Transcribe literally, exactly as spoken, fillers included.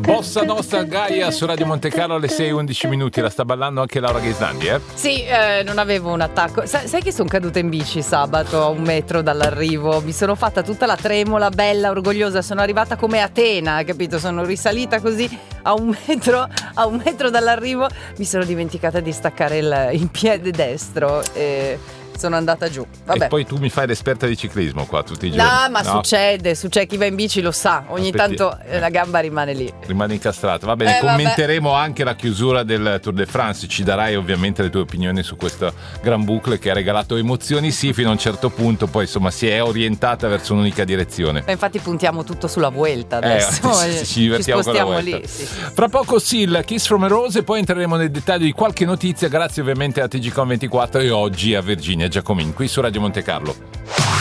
Bossa Nostra Gaia su Radio Monte Carlo alle sei e undici minuti. La sta ballando anche Laura Ghislandi, eh? Sì, eh, non avevo un attacco. Sa- sai che sono caduta in bici sabato a un metro dall'arrivo? Mi sono fatta tutta la tremola, bella, orgogliosa. Sono arrivata come Atena, capito? Sono risalita così a un metro, a un metro dall'arrivo. Mi sono dimenticata di staccare il, il piede destro e sono andata giù. Vabbè. E poi tu mi fai l'esperta di ciclismo qua tutti i giorni. No, ma no? succede, succede, chi va in bici lo sa, ogni Aspetti. tanto la gamba rimane lì. Rimane incastrato. Va bene, Eh, commenteremo anche la chiusura del Tour de France. Ci darai ovviamente le tue opinioni su questo gran bucle che ha regalato emozioni, sì, fino a un certo punto, poi insomma si è orientata verso un'unica direzione. Ma infatti puntiamo tutto sulla Vuelta adesso. Eh, sì, ci divertiamo ci spostiamo con la Vuelta. lì. Sì. Fra poco sì, il Kiss from a Rose e poi entreremo nel dettaglio di qualche notizia, grazie ovviamente a T G Com ventiquattro e oggi a Virginia Giacomin, qui su Radio Monte Carlo.